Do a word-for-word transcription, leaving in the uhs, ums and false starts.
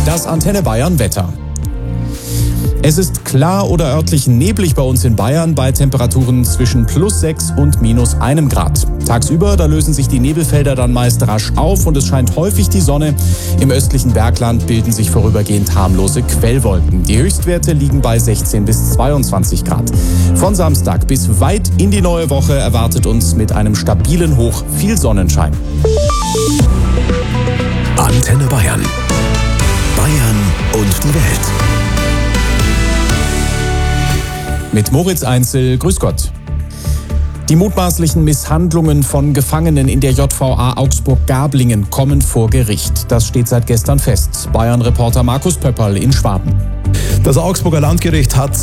Das Antenne Bayern Wetter. Es ist klar oder örtlich neblig bei uns in Bayern bei Temperaturen zwischen plus sechs und minus einem Grad. Tagsüber, da lösen sich die Nebelfelder dann meist rasch auf und es scheint häufig die Sonne. Im östlichen Bergland bilden sich vorübergehend harmlose Quellwolken. Die Höchstwerte liegen bei sechzehn bis zweiundzwanzig Grad. Von Samstag bis weit in die neue Woche erwartet uns mit einem stabilen Hoch viel Sonnenschein. Antenne Bayern. Bayern und die Welt. Mit Moritz Einzel, grüß Gott. Die mutmaßlichen Misshandlungen von Gefangenen in der J V A Augsburg-Gablingen kommen vor Gericht. Das steht seit gestern fest. Bayern-Reporter Markus Pöpperl in Schwaben. Das Augsburger Landgericht hat